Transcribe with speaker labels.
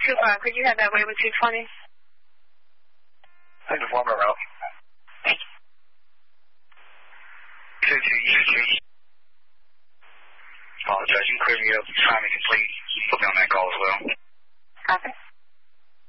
Speaker 1: 2-5, could you have that way with 220?
Speaker 2: Take the former route.
Speaker 1: Thank you.
Speaker 2: 22 East Street. Apologize, you can clear me up. Time is complete. Put me on that call as well.
Speaker 1: Copy.